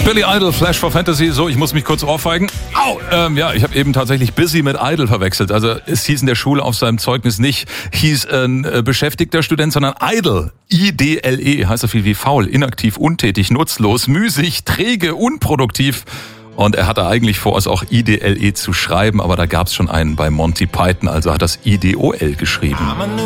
Billy Idol, Flash for Fantasy. So, ich muss mich kurz ohrfeigen. Au! Ich habe eben tatsächlich Busy mit Idle verwechselt. Also es hieß in der Schule auf seinem Zeugnis nicht, hieß ein beschäftigter Student, sondern Idle. I-D-L-E, heißt so viel wie faul, inaktiv, untätig, nutzlos, müßig, träge, unproduktiv. Und er hatte eigentlich vor, es auch I-D-L-E zu schreiben, aber da gab es schon einen bei Monty Python, also hat das I-D-O-L geschrieben.